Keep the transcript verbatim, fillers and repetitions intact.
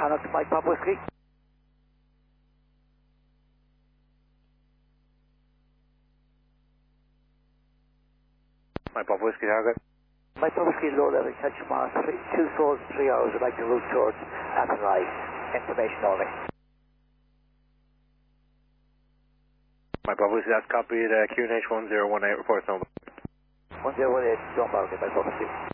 Hannock, Mike Papa Whiskey. Mike Papa Whiskey, Target. Mike Papa Whiskey, low level, catch Mars, three, two souls, three hours. I'd like to route towards Athenry. Information only. Mike Papa Whiskey, that's copied. Uh, Q N H one zero one eight, reports number. one zero one eight, John Barkley, Mike Papa Whiskey.